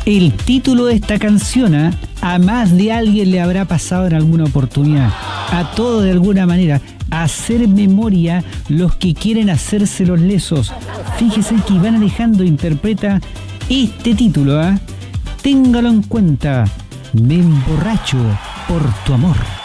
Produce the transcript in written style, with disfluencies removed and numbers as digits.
El título de esta canción a más de alguien le habrá pasado en alguna oportunidad. A todos de alguna manera. Hacer memoria los que quieren hacerse los lesos. Fíjese que Iván Alejandro interpreta este título. Téngalo en cuenta. Me emborracho por tu amor.